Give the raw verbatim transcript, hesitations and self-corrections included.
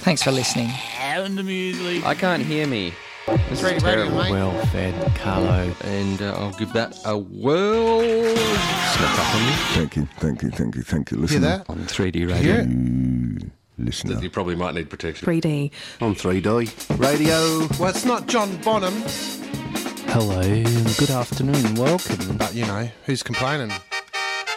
Thanks for listening. And the music. I can't hear me. This Three is radio, terrible. mate. Well fed, Carlo. And uh, I'll give that a whirl. Snuck up on me. Thank you, thank you, thank you, thank you. Hear Listen that? On three D radio. Hear it? You listener. You probably might need protection. three D. On three D. Radio. Well, it's not John Bonham, Hello and good afternoon. Welcome. but you know, who's complaining?